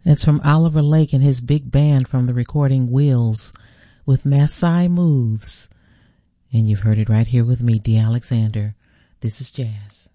It's from Oliver Lake and his big band from the recording Wheels with Maasai Moves. And you've heard it right here with me, Dee Alexander. This is Jazz.